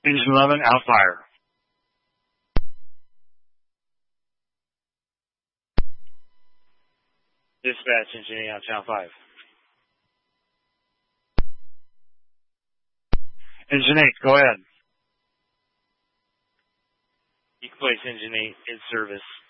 Engine 11, out fire. Dispatch, Engine 8 out, Channel 5. Engine 8, go ahead. You can place Engine 8 in service.